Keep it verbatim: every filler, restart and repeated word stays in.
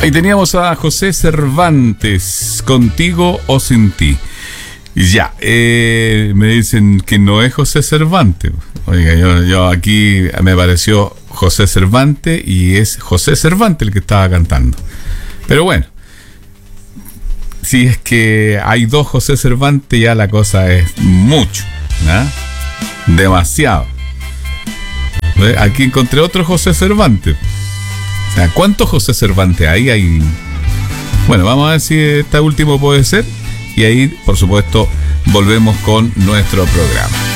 Ahí teníamos a José Cervantes, Contigo o Sin Ti. Y ya, eh, me dicen que no es José Cervantes. Oiga, yo, yo aquí me pareció José Cervantes y es José Cervantes el que estaba cantando. Pero bueno, si es que hay dos José Cervantes, ya la cosa es mucho, ¿no? Demasiado. Aquí encontré otro José Cervantes. O sea, ¿cuántos José Cervantes hay? Hay... Bueno, vamos a ver si este último puede ser. Y ahí, por supuesto, volvemos con nuestro programa.